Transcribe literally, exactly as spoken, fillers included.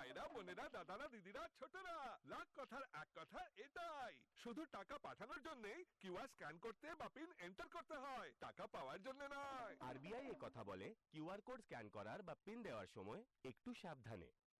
মায়েরা, বোনেরা, দাদারা, দিদিরা, ছোটরা, লাখ কথার এক কথা এটাই, শুধু টাকা পাঠানোর জন্যই কিউআর স্ক্যান করতে বা পিন এন্টার করতে হয়, টাকা পাওয়ার জন্য নয়। আরবিআই এ কথা বলে, কিউআর কোড স্ক্যান করার বা পিন দেওয়ার সময় একটু সাবধানে।